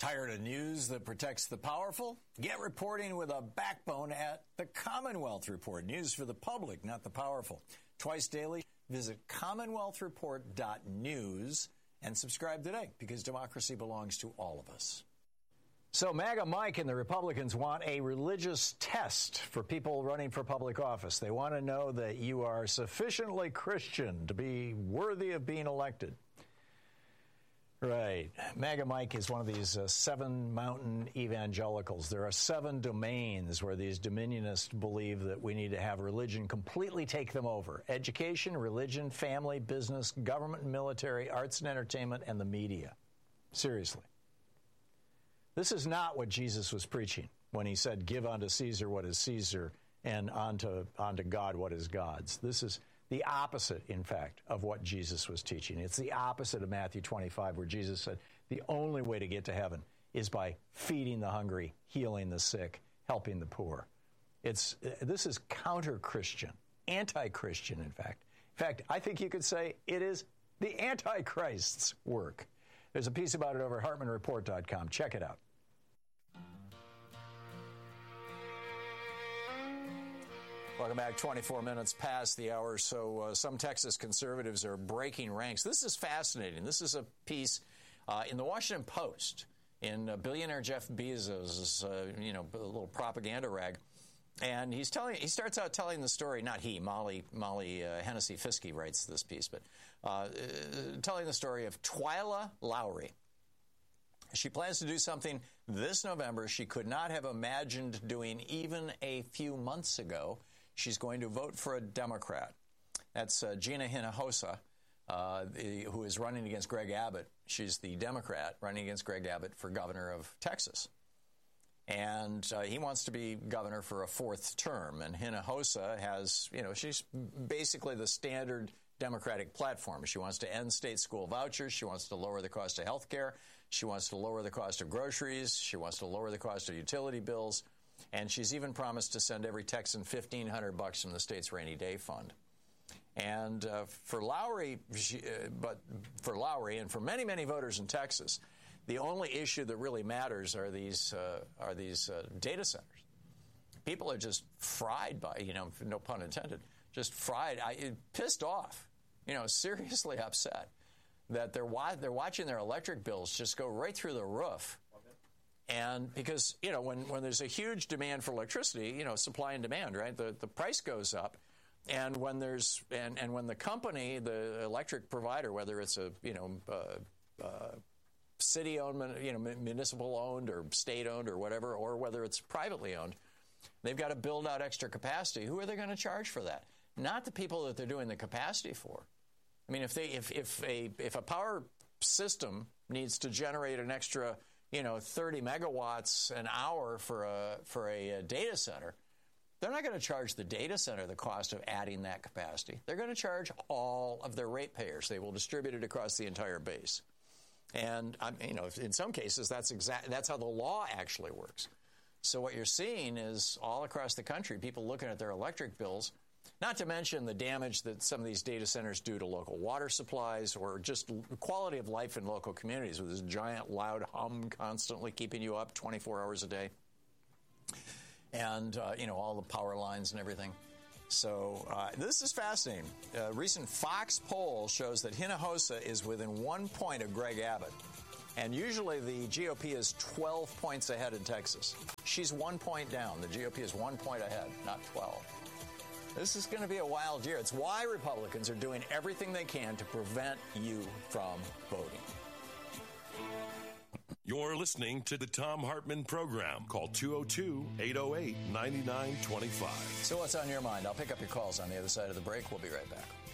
Tired of news that protects the powerful? Get reporting with a backbone at the Commonwealth Report. News for the public, not the powerful. Twice daily, visit commonwealthreport.news and subscribe today, because democracy belongs to all of us. So MAGA Mike and the Republicans want a religious test for people running for public office. They want to know that you are sufficiently Christian to be worthy of being elected. Right. MAGA Mike is one of these 7 mountain evangelicals. There are 7 domains where these dominionists believe that we need to have religion completely take them over. Education, religion, family, business, government and military, arts and entertainment, and the media. Seriously. This is not what Jesus was preaching when he said, give unto Caesar what is Caesar and unto God what is God's. This is the opposite, in fact, of what Jesus was teaching. It's the opposite of Matthew 25, where Jesus said the only way to get to heaven is by feeding the hungry, healing the sick, helping the poor. This is counter-Christian, anti-Christian, in fact. In fact, I think you could say it is the Antichrist's work. There's a piece about it over at HartmanReport.com. Check it out. Welcome back. 24 minutes past the hour. So some Texas conservatives are breaking ranks. This is fascinating. This is a piece in the Washington Post in billionaire Jeff Bezos' little propaganda rag. And he starts out telling the story, not he, Molly Hennessy Fiske writes this piece, but telling the story of Twyla Lowry. She plans to do something this November she could not have imagined doing even a few months ago. She's going to vote for a Democrat. That's Gina Hinojosa, who is running against Greg Abbott. She's the Democrat running against Greg Abbott for governor of Texas. And he wants to be governor for a 4th term. And Hinojosa has, she's basically the standard Democratic platform. She wants to end state school vouchers. She wants to lower the cost of health care. She wants to lower the cost of groceries. She wants to lower the cost of utility bills. And she's even promised to send every Texan $1,500 from the state's rainy day fund. And for Lowry, and for many, many voters in Texas, the only issue that really matters are these data centers. People are just fried by, no pun intended, just fried, pissed off, seriously upset that they're watching their electric bills just go right through the roof. And because, when there's a huge demand for electricity, supply and demand, right, the price goes up. And when there's and when the company, the electric provider, whether it's a city-owned, municipal-owned or state-owned or whatever, or whether it's privately owned, they've got to build out extra capacity. Who are they going to charge for that? Not the people that they're doing the capacity for. I mean, if a power system needs to generate an extra 30 megawatts an hour for a data center, they're not going to charge the data center the cost of adding that capacity. They're going to charge all of their ratepayers. They will distribute it across the entire base. And in some cases, that's how the law actually works. So what you're seeing is all across the country, people looking at their electric bills, not to mention the damage that some of these data centers do to local water supplies or just quality of life in local communities with this giant loud hum constantly keeping you up 24 hours a day. And, all the power lines and everything. So this is fascinating. A recent Fox poll shows that Hinojosa is within 1 point of Greg Abbott. And usually the GOP is 12 points ahead in Texas. She's 1 point down. The GOP is 1 point ahead, not 12. This is going to be a wild year. It's why Republicans are doing everything they can to prevent you from voting. You're listening to the Thom Hartmann Program. Call 202-808-9925. So what's on your mind? I'll pick up your calls on the other side of the break. We'll be right back.